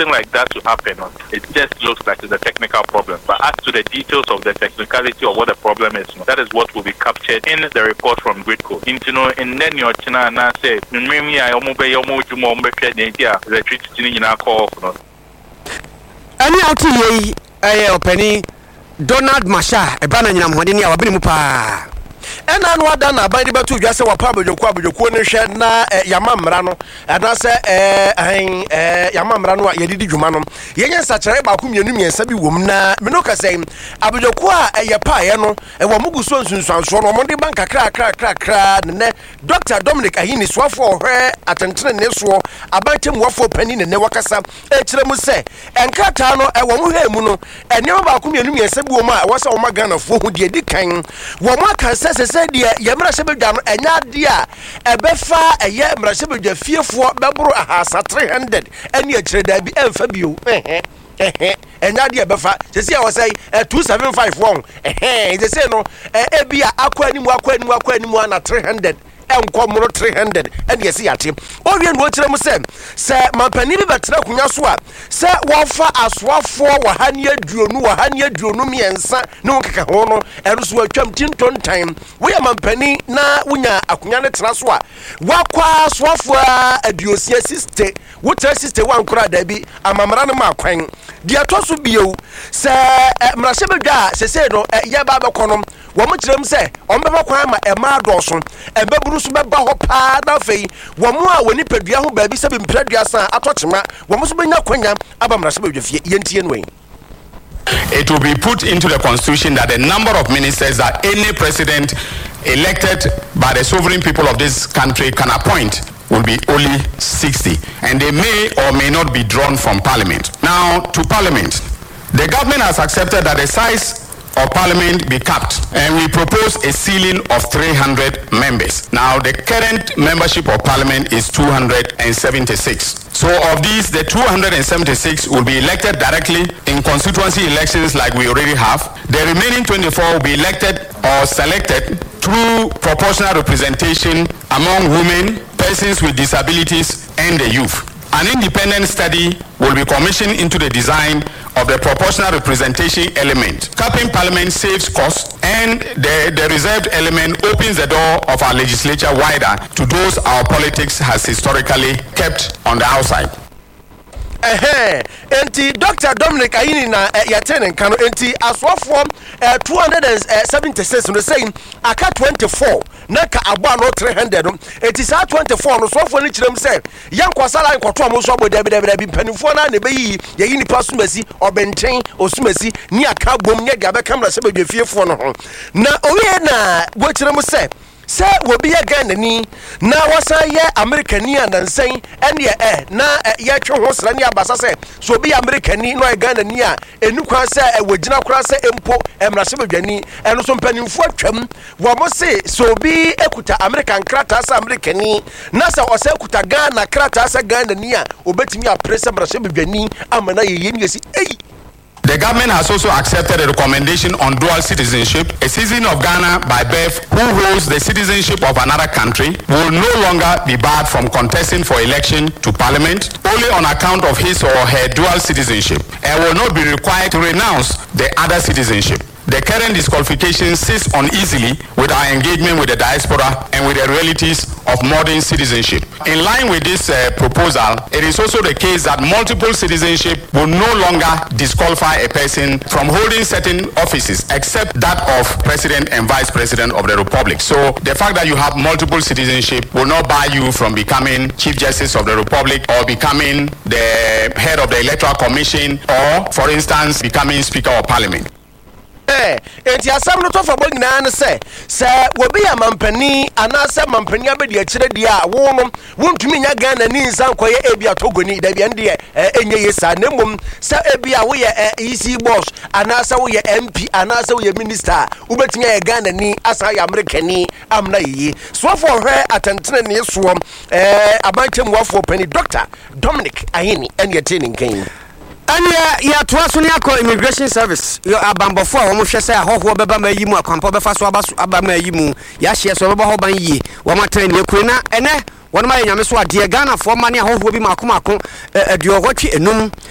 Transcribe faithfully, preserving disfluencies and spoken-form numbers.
something like that to happen, it just looks like it's a technical problem. But as to the details of the technicality of what the problem is, that is what will be captured in the report from Gridco. You know, in then your china and I say, maybe I almost be almost to more the electricity in our call. Any out here, a penny Donald Masha, a banana, Modini, or Bimupa. And I know that by the two just a public quabu shed na Yamam Rano, and I say, Yamam Rano, Yedi Jumanum. Yes, such a Bakum Yumi and Sabi woman, Minoka saying, Abujaqua, a Yapayano, and Wamugu Sons and Sons from Monday Banka crack, crack, crack, crack, Doctor Dominic Ahini swap for her at Anton Neswo, about him waffle penny in Newakasa, Echemuse, and Catano, and Wamu Muno, and never Bakum Yumi and Sabi woman was all my gun of food, dear Dickang. Wamaka says, said, dear, Yamrasable Dam, and Nadia, a befa, a Yamrasable, the fear for Babro has a three hundred, and yet there be Elfabu. And Nadia Befa, the say I was say two seven five one. Eh, they say no, a be a aquanium, aquanium, aquanium, at three hundred. And come three hundred, and yes, yet him. Orion, what you say, Sir, my penny, but Nakunaswa, Sir, Wafa, as Swap for Wahania, Drunu, Wahania, Drunumi, and Sa, no Kakahono, and so jumped in ton time. We are my penny, na Unya, Akunyana Traswa. Wakwa, Swafwa, a Diosia sister, what her sister one cry, Debbie, a Mamrana Marquang. Dear Tosu Bio, Sir, Mrasabada, Seseno, a Yababa Conum, what much them say, on Baba Quama, a Mardawson, a Babu. Baho pada fei wamua woni pedua ho ba bi se bempredua san atochema wamuso benya kwanya abamrase bedwafie yentie nwe. It will be put into the constitution that the number of ministers that any president elected by the sovereign people of this country can appoint will be only sixty, and they may or may not be drawn from parliament. Now to parliament, the government has accepted that the size of parliament be capped, and we propose a ceiling of three hundred members. Now the current membership of parliament is two hundred seventy-six. So of these, the two hundred seventy-six will be elected directly in constituency elections like we already have. The remaining twenty-four will be elected or selected through proportional representation among women, persons with disabilities, and the youth. An independent study will be commissioned into the design of the proportional representation element. Capping parliament saves costs, and the, the reserved element opens the door of our legislature wider to those our politics has historically kept on the outside. Eh, enti Doctor Dominic Ahini na yatene kano enti aswafo two hundred seventy-six no saying aka twenty-four na ka agba no three hundred no enti sa twenty-four no swafo ni kirem say yankwasala nkoto amoso aboda bida bi panifo na ne beyi yeyi ni pasumasi obenten osumasi ni aka bom nya ga be kamera se bedwafiefo no ho na owie na wo kirem say say will be a Ghanani now was a year American and saying and yeah eh na ya twe ho sra ne abasa say so be American no a Ghanani a enu kwa say e wagina kura say empo emrase bedwani eno so mpanimfo atwam wo mo say so be ekuta American krata say American na say o say ekuta Ghana krata say Ghanani a obetimi a press emrase bedwani amana ye ye si ei. The government has also accepted a recommendation on dual citizenship. A citizen of Ghana by birth who holds the citizenship of another country will no longer be barred from contesting for election to parliament only on account of his or her dual citizenship, and will not be required to renounce the other citizenship. The current disqualification sits uneasily with our engagement with the diaspora and with the realities of modern citizenship. In line with this uh, proposal, it is also the case that multiple citizenship will no longer disqualify a person from holding certain offices except that of President and Vice President of the Republic. So the fact that you have multiple citizenship will not bar you from becoming Chief Justice of the Republic or becoming the head of the Electoral Commission or, for instance, becoming Speaker of Parliament. Eh, enti asam no to fa bogina na se se wo be ya mampani anasa mampani abedi a kire dia wo no wontumi nya Ghana ni nsan koye ebia togoni da bia ndie enye yesa nemum se ebia wo ye easy boss anasa wo ye M P anasa wo ye minister ubetinya ye Ghana ni asa ya Americani amna yi so for her atentene ne so eh abanchem wafo pani Doctor Dominic Ahini en yetini nkan. Anya ya toaso ne akọ immigration service yo abambofo a wo hwe say ahoho beba ma yi mu akwampa befa so abaso abama yi mu ya hye so beba ho ban yi wo matan ne kuru na ene won ma nyame so ade Ghana fo ma ne ahoho bi mako mako aduo hwatwe enum